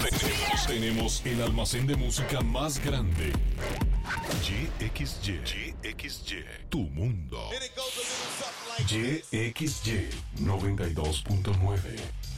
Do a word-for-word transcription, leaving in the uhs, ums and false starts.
Tenemos, tenemos el almacén de música más grande. Y X Y. Y X Y. Tu mundo. Y X Y noventa y dos punto nueve.